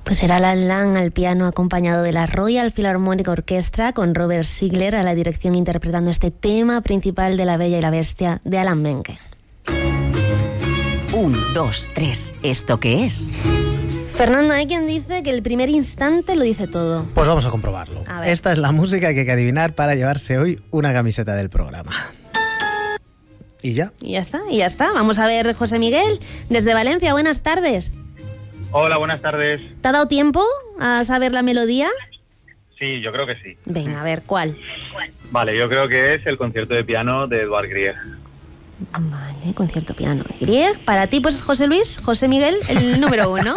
Pues era Alan Lang al piano acompañado de la Royal Philharmonic Orchestra con Robert Ziegler a la dirección interpretando este tema principal de La Bella y la Bestia de Alan Menken. 1, 2, 3. ¿Esto qué es? Fernando, hay quien dice que el primer instante lo dice todo. Pues vamos a comprobarlo. Esta es la música que hay que adivinar para llevarse hoy una camiseta del programa. ¿Y ya? Y ya está. Vamos a ver, José Miguel, desde Valencia, buenas tardes. Hola, buenas tardes. ¿Te ha dado tiempo a saber la melodía? Sí, yo creo que sí. Venga, a ver, ¿cuál? Vale, yo creo que es el concierto de piano de Edvard Grieg. Vale, concierto piano de Grieg. Para ti, pues, José Miguel, el número 1.